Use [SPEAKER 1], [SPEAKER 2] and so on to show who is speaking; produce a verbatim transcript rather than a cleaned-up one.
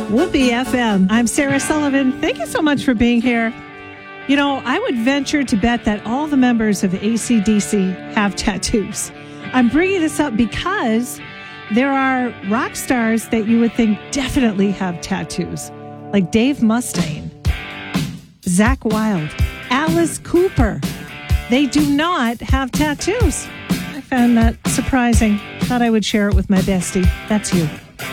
[SPEAKER 1] Whoopee F M. I'm Sarah Sullivan. Thank you so much for being here. You know, I would venture to bet that all the members of A C D C have tattoos. I'm bringing this up because there are rock stars that you would think definitely have tattoos, like Dave Mustaine, Zakk Wylde, Alice Cooper. They do not have tattoos. I found that surprising. Thought I would share it with my bestie. That's you.